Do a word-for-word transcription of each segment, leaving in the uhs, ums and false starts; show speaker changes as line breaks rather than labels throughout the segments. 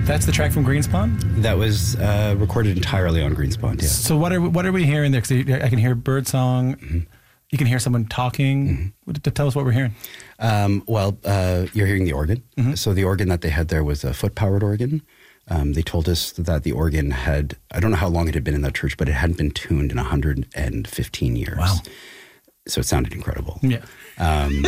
That's the track from Greenspawn?
That was uh, recorded entirely on Greenspawn, yeah.
So what are we, what are we hearing there? Because I can hear birdsong. Mm-hmm. You can hear someone talking. Mm-hmm. Tell us what we're hearing.
Um, well, uh, you're hearing the organ. Mm-hmm. So the organ that they had there was a foot-powered organ. Um, they told us that the organ had, I don't know how long it had been in that church, but it hadn't been tuned in one hundred fifteen years.
Wow.
So it sounded incredible.
Yeah.
Um,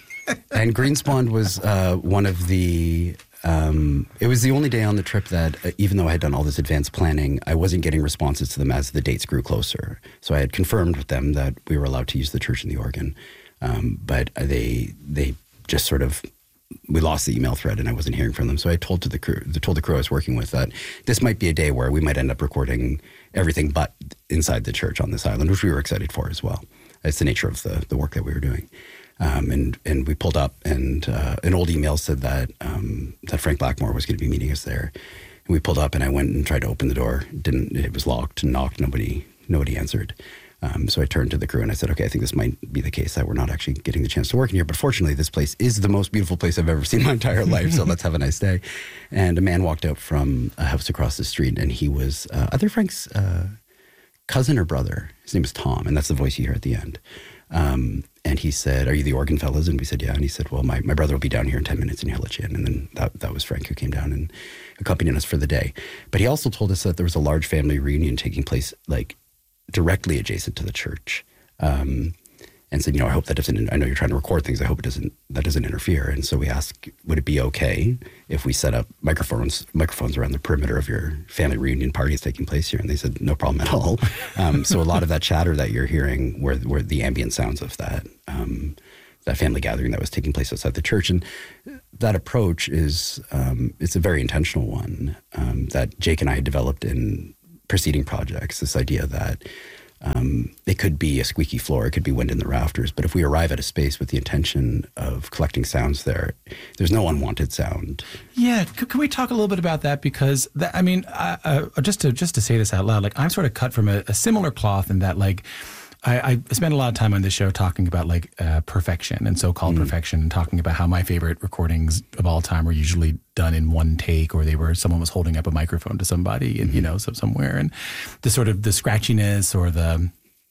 and Greenspawn was uh, one of the... Um, it was the only day on the trip that, uh, even though I had done all this advanced planning, I wasn't getting responses to them as the dates grew closer. So I had confirmed with them that we were allowed to use the church and the organ. Um, but they they just sort of, we lost the email thread and I wasn't hearing from them. So I told to the crew, told the crew I was working with that this might be a day where we might end up recording everything but inside the church on this island, which we were excited for as well. It's the nature of the, the work that we were doing. Um, and, and we pulled up, and uh, an old email said that um, that Frank Blackmore was going to be meeting us there. And we pulled up, and I went and tried to open the door. Didn't. It was locked and knocked. Nobody nobody answered. Um, so I turned to the crew and I said, okay, I think this might be the case that we're not actually getting the chance to work in here. But fortunately, this place is the most beautiful place I've ever seen in my entire life. So let's have a nice day. And a man walked out from a house across the street, and he was uh, other Frank's uh, cousin or brother. His name was Tom, and that's the voice you hear at the end. Um, and he said, are you the organ fellas? And we said, yeah. And he said, well, my, my brother will be down here in ten minutes and he'll let you in. And then that, that was Frank who came down and accompanied us for the day. But he also told us that there was a large family reunion taking place like directly adjacent to the church. Um, and said, you know, I hope that doesn't, I know you're trying to record things. I hope it doesn't, that doesn't interfere. And so we asked, would it be okay if we set up microphones, microphones around the perimeter of your family reunion parties taking place here? And they said, no problem at all. Um, so a lot of that chatter that you're hearing were, were the ambient sounds of that, um, that family gathering that was taking place outside the church. And that approach is, um, it's a very intentional one, um, that Jake and I had developed in preceding projects, this idea that, Um, it could be a squeaky floor, it could be wind in the rafters, but if we arrive at a space with the intention of collecting sounds there, there's no unwanted sound.
Yeah, C- can we talk a little bit about that? Because, that, I mean, uh, uh, just to just to say this out loud, like I'm sort of cut from a, a similar cloth in that, like, I, I spend a lot of time on this show talking about like uh, perfection and so-called mm. perfection, and talking about how my favorite recordings of all time were usually done in one take, or they were someone was holding up a microphone to somebody, and mm-hmm. you know, so somewhere, and the sort of the scratchiness or the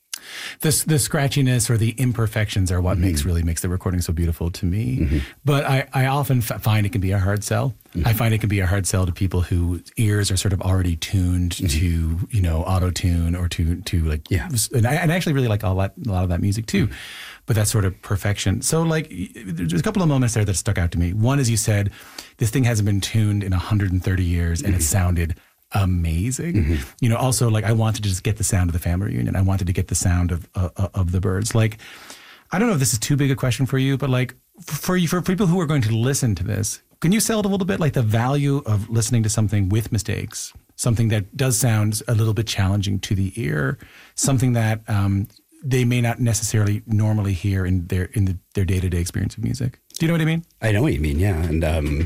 the the scratchiness or the imperfections are what mm-hmm. makes really makes the recording so beautiful to me. Mm-hmm. But I, I often f- find it can be a hard sell. Mm-hmm. I find it can be a hard sell to people whose ears are sort of already tuned mm-hmm. to, you know, auto tune or to to like
yeah.
And I, and I actually really like all that, a lot of that music too. Mm-hmm. But that sort of perfection. So like there's a couple of moments there that stuck out to me. One is you said this thing hasn't been tuned in one hundred thirty years and mm-hmm. it sounded amazing. Mm-hmm. You know, also like I wanted to just get the sound of the family reunion. I wanted to get the sound of uh, of the birds. Like, I don't know if this is too big a question for you, but like for you, for people who are going to listen to this, can you sell it a little bit, like the value of listening to something with mistakes, something that does sound a little bit challenging to the ear, something that um, they may not necessarily normally hear in their in the, their day-to-day experience of music? Do you know what I mean?
I know what you mean, yeah. And um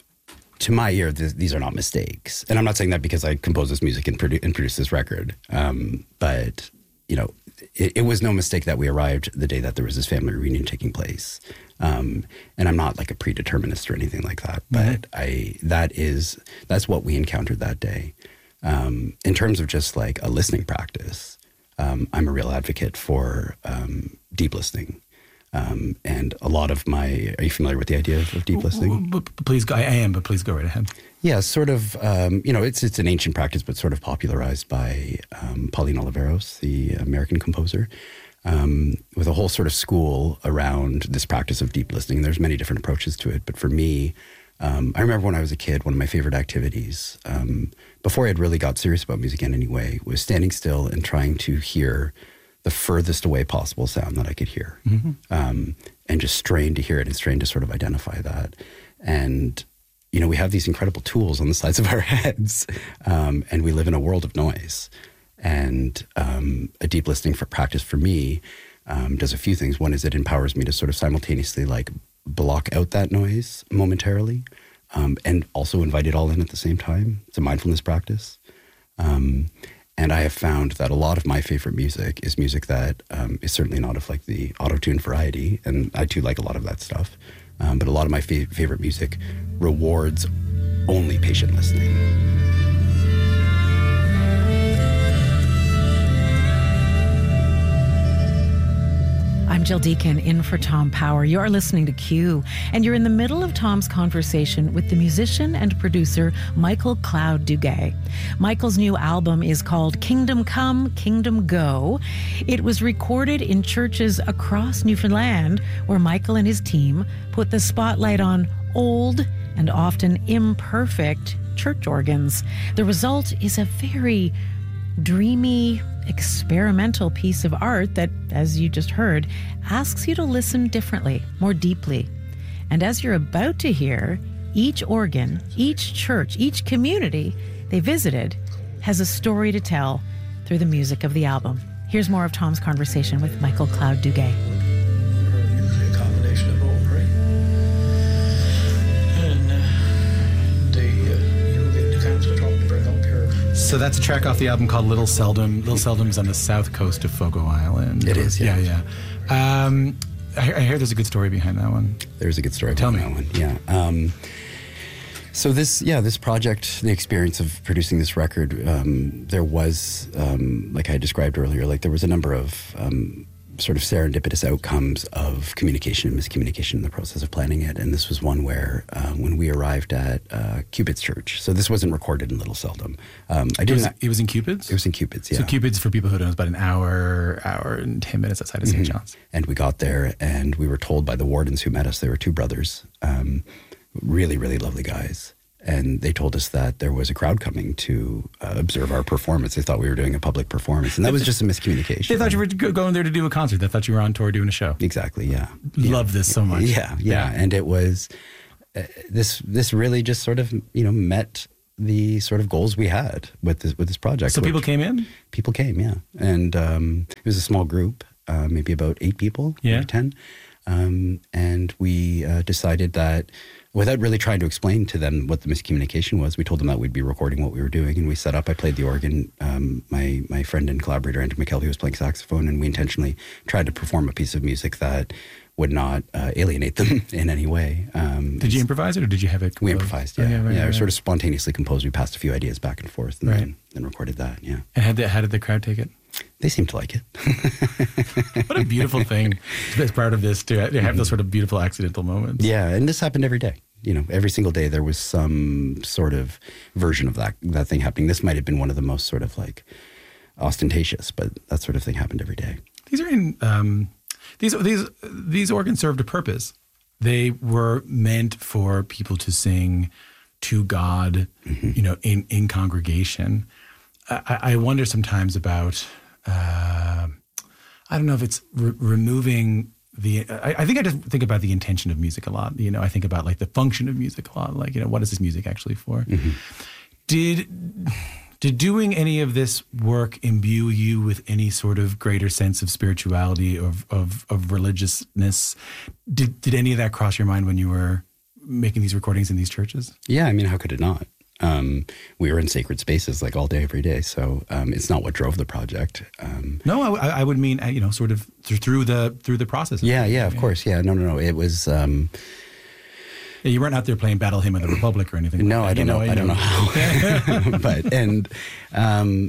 to my ear, th- these are not mistakes. And I'm not saying that because I composed this music and, produ- and produced this record. Um, but, you know, it, it was no mistake that we arrived the day that there was this family reunion taking place. Um, and I'm not like a predeterminist or anything like that. But mm-hmm. I that is, that's what we encountered that day. Um, in terms of just like a listening practice, um, I'm a real advocate for um, deep listening. Um, and a lot of my, are you familiar with the idea of, of deep listening?
Please go, I am, but please go right ahead.
Yeah, sort of, um, you know, it's it's an ancient practice, but sort of popularized by um, Pauline Oliveros, the American composer, um, with a whole sort of school around this practice of deep listening. There's many different approaches to it, but for me, um, I remember when I was a kid, one of my favorite activities, um, before I had really got serious about music in any way, was standing still and trying to hear the furthest away possible sound that I could hear, mm-hmm. um, and just strain to hear it and strain to sort of identify that. And, you know, we have these incredible tools on the sides of our heads, um, and we live in a world of noise. And um, a deep listening for practice for me um, does a few things. One is it empowers me to sort of simultaneously like block out that noise momentarily, um, and also invite it all in at the same time. It's a mindfulness practice. Um, And I have found that a lot of my favorite music is music that um, is certainly not of like the auto-tune variety. And I do like a lot of that stuff. Um, but a lot of my fa- favorite music rewards only patient listening.
I'm Jill Deacon, in for Tom Power. You're listening to Q, and you're in the middle of Tom's conversation with the musician and producer Michael Cloud Duguay. Michael's new album is called Kingdom Come, Kingdom Go. It was recorded in churches across Newfoundland, where Michael and his team put the spotlight on old and often imperfect church organs. The result is a very dreamy, experimental piece of art that, as you just heard, asks you to listen differently, more deeply. And as you're about to hear, each organ, each church, each community they visited has a story to tell through the music of the album. Here's more of Tom's conversation with Michael Cloud Duguay.
Usually a combination of all three. And uh, the, uh, you know, the, the kinds we're talking about up here.
So that's a track off the album called Little Seldom. Little Seldom's on the south coast of Fogo Island.
It is, yeah.
Yeah, yeah. Um, I, I hear there's a good story behind that one.
There's a good story
Tell
behind
me.
that one, yeah. Um, so this, yeah, this project, the experience of producing this record, um, there was, um, like I described earlier, like there was a number of um, sort of serendipitous outcomes of communication and miscommunication in the process of planning it. And this was one where, uh, when we arrived at uh, Cupid's Church, so this wasn't recorded in Little Seldom. Um, I
It was,
didn't.
it was in Cupid's?
It was in Cupid's, yeah.
So Cupid's, for people who don't know, is about an hour, hour and ten minutes outside of Saint John's.
And we got there, and we were told by the wardens who met us, they were two brothers, um, really, really lovely guys. And they told us that there was a crowd coming to uh, observe our performance. They thought we were doing a public performance, and that was just a miscommunication.
They thought you were go- going there to do a concert. They thought you were on tour doing a show.
Exactly, yeah.
Love this so much.
Yeah, yeah. And it was, uh, this This really just sort of, you know, met the sort of goals we had with this, with this project.
So people
which-
came in?
People came, yeah. And um, it was a small group, uh, maybe about eight people,
Yeah.
maybe ten. Um, and we uh, decided that, without really trying to explain to them what the miscommunication was, we told them that we'd be recording what we were doing, and we set up. I played the organ. Um, my my friend and collaborator Andrew McKelvey was playing saxophone, and we intentionally tried to perform a piece of music that would not uh, alienate them in any way. Um,
Did you improvise it, or did you have it
we
composed?
improvised, yeah.
Oh, yeah, right,
yeah,
right,
we sort
right.
of spontaneously composed. We passed a few ideas back and forth, and
Right.
then, then recorded that, yeah.
And how did, how did the crowd take it?
They seemed to like it.
What a beautiful thing as part of this, to to have those sort of beautiful accidental moments.
Yeah, and this happened every day. You know, every single day there was some sort of version of that that thing happening. This might have been one of the most sort of like ostentatious, but that sort of thing happened every day.
These are in um, these these these organs served a purpose. They were meant for people to sing to God, mm-hmm. you know, in in congregation. I, I wonder sometimes about uh, I don't know if it's re- removing the. I, I think I just think about the intention of music a lot. You know, I think about like the function of music a lot. Like, you know, what is this music actually for? Mm-hmm. Did did doing any of this work imbue you with any sort of greater sense of spirituality, of of, of religiousness? Did did any of that cross your mind when you were making these recordings in these churches?
Yeah, I mean, how could it not? Um, we were in sacred spaces like all day, every day. So um, it's not what drove the project. Um,
no, I, I would mean, you know, sort of th- through the through the process.
Yeah, yeah, of yeah. course. Yeah, no, no, no. It was. Um,
yeah, you weren't out there playing Battle Hymn of the Republic or anything.
No,
like
I don't know. know. I, I don't know how. But and um,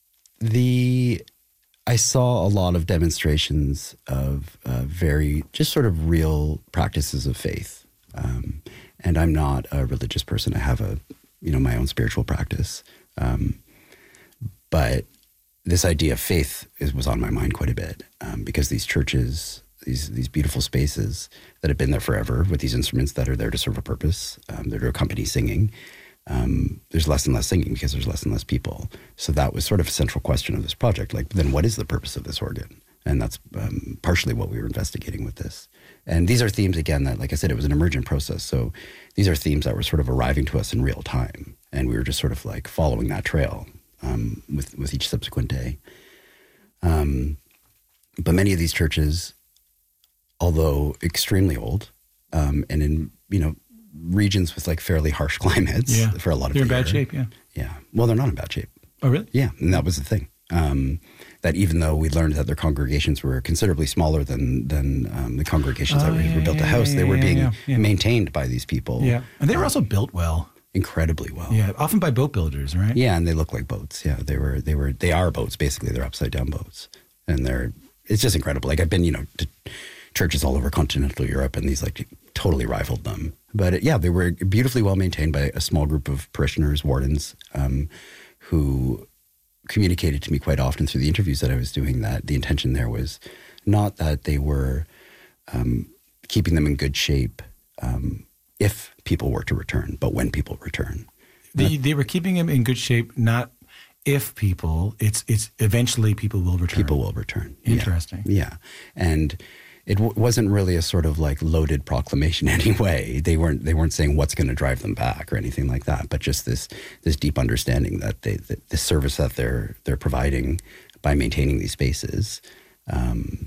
the I saw a lot of demonstrations of uh, very just sort of real practices of faith. Um, and I'm not a religious person. I have a you know, my own spiritual practice. Um, but this idea of faith is, was on my mind quite a bit um, because these churches, these these beautiful spaces that have been there forever with these instruments that are there to serve a purpose, um, they're to accompany singing. Um, there's less and less singing because there's less and less people. So that was sort of a central question of this project. Like, then what is the purpose of this organ? And that's um, partially what we were investigating with this. And these are themes, again, that, like I said, it was an emergent process. So these are themes that were sort of arriving to us in real time. And we were just sort of like following that trail um, with, with each subsequent day. Um, but many of these churches, although extremely old, um, and in, you know, regions with like fairly harsh climates
yeah.
for a lot of
They're
the
in bad
year.
shape, yeah.
Yeah. Well, they're not in bad shape.
Oh, really?
Yeah. And that was the thing. Um, that even though we learned that their congregations were considerably smaller than than um, the congregations
oh,
that
yeah,
rebuilt the
yeah,
house,
yeah,
they were
yeah,
being
yeah, yeah.
maintained by these people.
Yeah. And they were also built well.
incredibly well.
Yeah, often by boat builders, right?
Yeah, and they look like boats. Yeah, they were, they were, they are boats. Basically, they're upside down boats, and they're. It's just incredible. Like I've been, you know, to churches all over continental Europe, and these like totally rivaled them. But yeah, they were beautifully well maintained by a small group of parishioners, wardens, um, who communicated to me quite often through the interviews that I was doing that the intention there was not that they were um, keeping them in good shape um, if people were to return, but when people return.
They, they were keeping them in good shape, not if people, it's it's eventually people will return.
People will return.
Interesting.
Yeah. yeah. And it w- wasn't really a sort of like loaded proclamation anyway. They weren't they weren't saying what's going to drive them back or anything like that, but just this this deep understanding that they that the service that they're they're providing by maintaining these spaces um,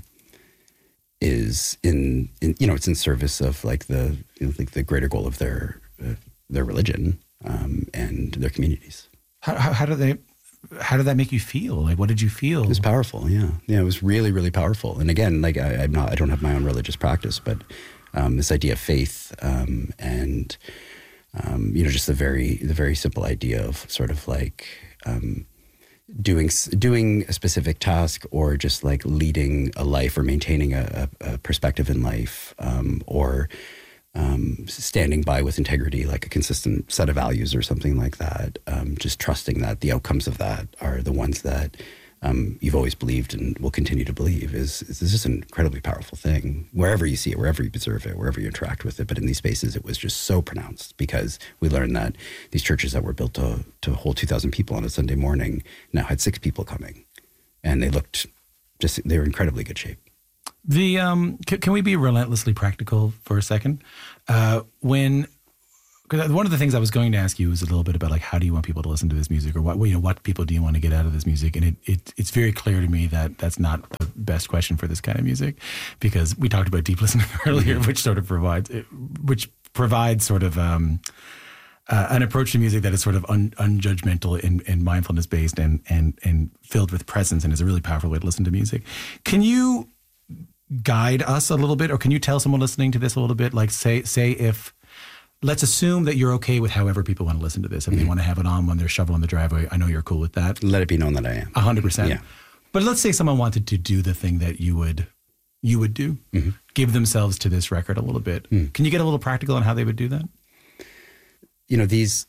is in, in you know it's in service of like the you know, like the greater goal of their uh, their religion um, and their communities.
How, how, how do they? How did that make you feel? Like, what did you feel?
It was powerful. Yeah. Yeah. It was really, really powerful. And again, like I, I'm not, I don't have my own religious practice, but um, this idea of faith um, and, um, you know, just the very, the very simple idea of sort of like um, doing, doing a specific task or just like leading a life or maintaining a, a, a perspective in life um, or Um, standing by with integrity, like a consistent set of values or something like that. Um, just trusting that the outcomes of that are the ones that um, you've always believed and will continue to believe is, is just an incredibly powerful thing. Wherever you see it, wherever you observe it, wherever you interact with it. But in these spaces, it was just so pronounced because we learned that these churches that were built to, to hold two thousand people on a Sunday morning now had six people coming. And they looked just, they were in incredibly good shape.
The um, can, can we be relentlessly practical for a second? Uh, when cause one of the things I was going to ask you was a little bit about like how do you want people to listen to this music, or what you know what people do you want to get out of this music? And it, it it's very clear to me that that's not the best question for this kind of music, because we talked about deep listening earlier, mm-hmm. which sort of provides which provides sort of um, uh, an approach to music that is sort of un, unjudgmental and, and mindfulness based and and and filled with presence, and is a really powerful way to listen to music. Can you guide us a little bit, or can you tell someone listening to this a little bit, like say say if, let's assume that you're okay with however people want to listen to this. If mm-hmm. they want to have it on when they're shoveling the driveway, I know you're cool with that.
Let it be known that I am.
A hundred percent.
Yeah.
But let's say someone wanted to do the thing that you would you would do, mm-hmm. give themselves to this record a little bit. Mm. Can you get a little practical on how they would do that?
You know, these,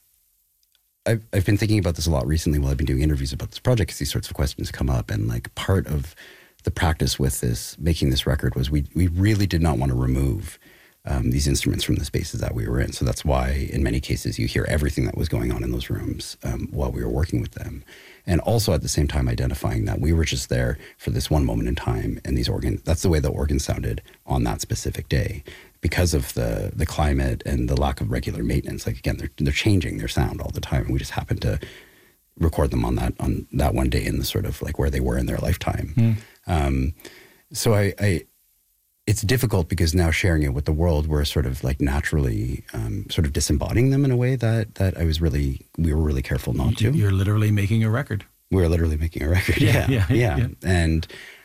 I've, I've been thinking about this a lot recently while I've been doing interviews about this project, because these sorts of questions come up, and like part of the practice with this, making this record, was we we really did not want to remove um, these instruments from the spaces that we were in. So that's why in many cases you hear everything that was going on in those rooms um, while we were working with them. And also at the same time identifying that we were just there for this one moment in time, and these organs, that's the way the organ sounded on that specific day. Because of the the climate and the lack of regular maintenance, like again, they're they're changing their sound all the time, and we just happened to record them on that on that one day in the sort of like where they were in their lifetime. Mm. Um, so I, I, it's difficult because now sharing it with the world, we're sort of like naturally um, sort of disembodying them in a way that that I was really, we were really careful not to.
You're literally making a record.
We're literally making a record. Yeah, yeah, yeah. yeah. yeah. And,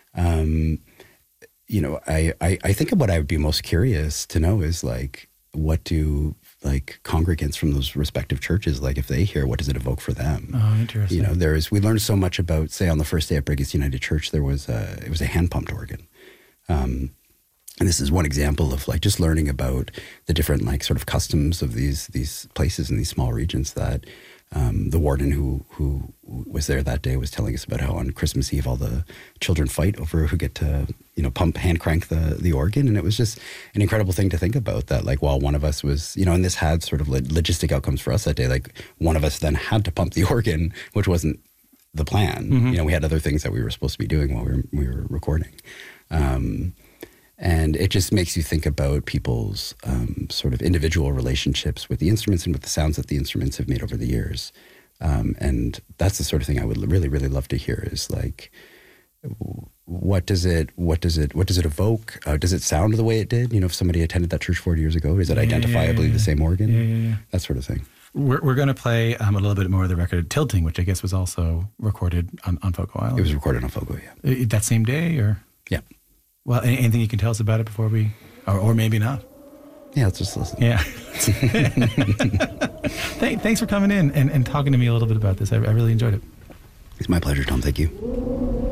um, you know, I, I, I think what I would be most curious to know is like, what do like congregants from those respective churches, like if they hear, what does it evoke for them?
Oh, interesting.
You know, there is, we learned so much about, say on the first day at Brighus United Church, there was a, it was a hand pumped organ. Um, and this is one example of like just learning about the different like sort of customs of these, these places in these small regions that um, the warden who, who was there that day was telling us about how on Christmas Eve, all the children fight over who get to, you know, pump, hand crank the, the organ. And it was just an incredible thing to think about, that like while one of us was, you know, and this had sort of logistic outcomes for us that day, like one of us then had to pump the organ, which wasn't the plan. Mm-hmm. You know, we had other things that we were supposed to be doing while we were, we were recording. Um, and it just makes you think about people's um, sort of individual relationships with the instruments and with the sounds that the instruments have made over the years. Um, and that's the sort of thing I would really, really love to hear, is like, what does it, what does it, what does it evoke? Uh, does it sound the way it did? You know, if somebody attended that church forty years ago, is it
yeah,
identifiably
yeah, yeah.
the same organ?
Yeah, yeah, yeah.
That sort of thing.
We're, we're going to play um, a little bit more of the record Tilting, which I guess was also recorded on, on Fogo Island.
It was recorded on Fogo, yeah.
Uh, that same day, or?
Yeah.
Well, anything you can tell us about it before we, or, or maybe not?
Yeah, let's just listen.
Yeah. Thank, thanks for coming in and, and talking to me a little bit about this. I, I really enjoyed it.
It's my pleasure, Tom. Thank you.